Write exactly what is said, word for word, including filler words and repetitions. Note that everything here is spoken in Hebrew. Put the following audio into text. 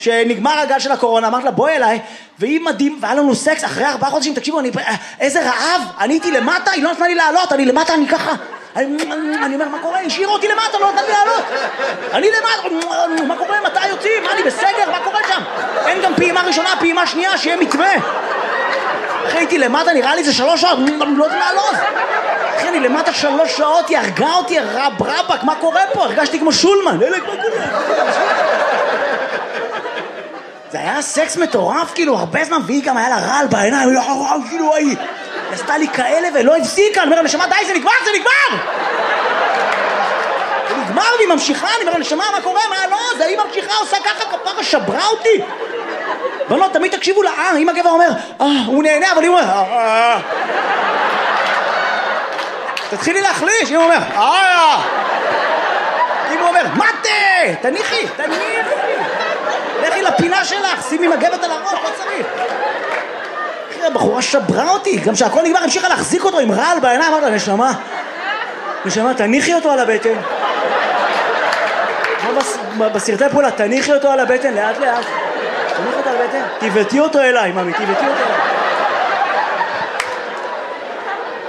שנגמר הגל של הקורונה, אמרת לה בואי אליי, והיא מדהים, והיה לנו סקס אחרי ארבעה חודשים, תקשיבו, אני, איזה רעב, אני הייתי למטה, היא לא נתנה לי לעלות, אני למטה, אני ככה, אני, אני אומר, מה קורה? השאירו אותי למטה, לא נתנה לי לעלות, אני למטה, מה קורה? מתי יוצאים? מה, אני בסגר? מה קורה שם? אין גם פעימה ראשונה, פעימה שנייה, שיהיה מתווה. אחרי הייתי למטה, נראה לי זה שלוש שעות, לא יודעים לעלות. אחרי אני למטה שלוש שעות, היא הרגה אותי, רב רבק, מה קורה פה? הרגשתי כמו שולמן. זה היה סקס מטורף, כאילו, הרבה זמן, והיא גם היה לה רעל בעיניים, כאילו, היא עשתה לי כאלה ולא הפסיקה, אני אומר לה, נשמה, די, זה נגמר, זה נגמר! זה נגמר, והיא ממשיכה, אני אומר לה, נשמה, מה קורה? מה, לא, זה היא ממשיכה, עושה ככה, כפרה, שברה אותי. בנות, תמיד תקשיבו לה, אם הגבר אומר, אה, הוא נהנה, אבל היא אומר, אה, תתחילי להחליש, אם הוא אומר, אה, אם הוא אומר, מתה, תניחי, תניחי. לכי לפינה שלך, שימי מגבת על הראש, לא צריך. אחרי, הבחורה שברה אותי, גם שהכל נגמר, המשיכה להחזיק אותו עם רעל בעיניים, אמרת לה, נשמה, נשמה, תניחי אותו על הבטן. בסרטי פעולה, תניחי אותו על הבטן, לאט לאט. תניחי אותו על הבטן, תיבטי אותו אליי, ממי, תיבטי אותו אליי.